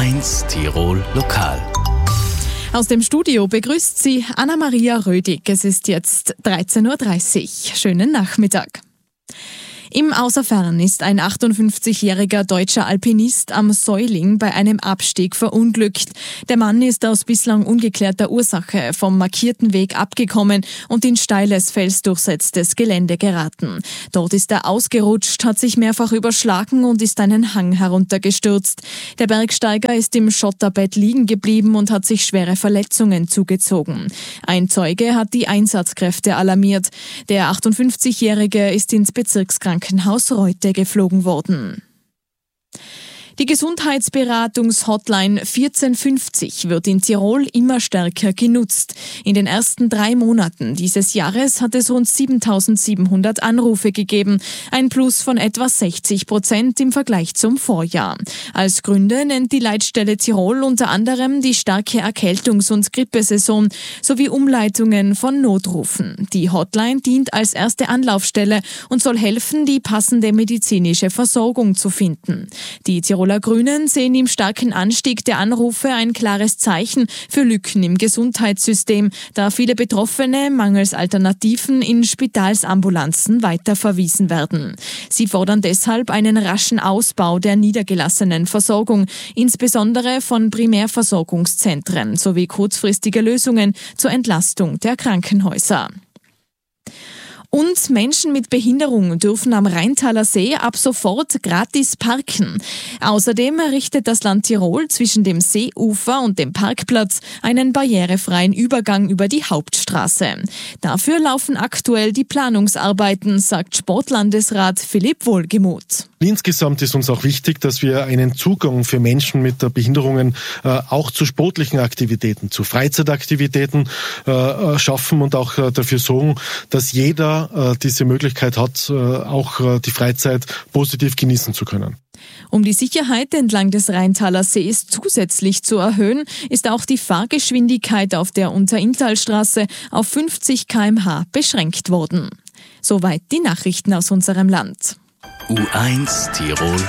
U1 Tirol Lokal. Aus dem Studio begrüßt Sie Anna-Maria Rödig. Es ist jetzt 13.30 Uhr. Schönen Nachmittag. Im Außerfern ist ein 58-jähriger deutscher Alpinist am Säuling bei einem Abstieg verunglückt. Der Mann ist aus bislang ungeklärter Ursache vom markierten Weg abgekommen und in steiles, felsdurchsetztes Gelände geraten. Dort ist er ausgerutscht, hat sich mehrfach überschlagen und ist einen Hang heruntergestürzt. Der Bergsteiger ist im Schotterbett liegen geblieben und hat sich schwere Verletzungen zugezogen. Ein Zeuge hat die Einsatzkräfte alarmiert. Der 58-Jährige ist ins Bezirkskrankenhaus Reute geflogen worden. Die Gesundheitsberatungs-Hotline 1450 wird in Tirol immer stärker genutzt. In den ersten 3 Monaten dieses Jahres hat es rund 7.700 Anrufe gegeben, ein Plus von etwa 60% im Vergleich zum Vorjahr. Als Gründe nennt die Leitstelle Tirol unter anderem die starke Erkältungs- und Grippesaison sowie Umleitungen von Notrufen. Die Hotline dient als erste Anlaufstelle und soll helfen, die passende medizinische Versorgung zu finden. Die Tiroler Grünen sehen im starken Anstieg der Anrufe ein klares Zeichen für Lücken im Gesundheitssystem, da viele Betroffene mangels Alternativen in Spitalsambulanzen weiterverwiesen werden. Sie fordern deshalb einen raschen Ausbau der niedergelassenen Versorgung, insbesondere von Primärversorgungszentren sowie kurzfristige Lösungen zur Entlastung der Krankenhäuser. Und Menschen mit Behinderung dürfen am Rheintaler See ab sofort gratis parken. Außerdem errichtet das Land Tirol zwischen dem Seeufer und dem Parkplatz einen barrierefreien Übergang über die Hauptstraße. Dafür laufen aktuell die Planungsarbeiten, sagt Sportlandesrat Philipp Wohlgemuth. Insgesamt ist uns auch wichtig, dass wir einen Zugang für Menschen mit Behinderungen auch zu sportlichen Aktivitäten, zu Freizeitaktivitäten schaffen und auch dafür sorgen, dass jeder diese Möglichkeit hat, auch die Freizeit positiv genießen zu können. Um die Sicherheit entlang des Rheintaler Sees zusätzlich zu erhöhen, ist auch die Fahrgeschwindigkeit auf der Unterinntalstraße auf 50 km/h beschränkt worden. Soweit die Nachrichten aus unserem Land. U1 Tirol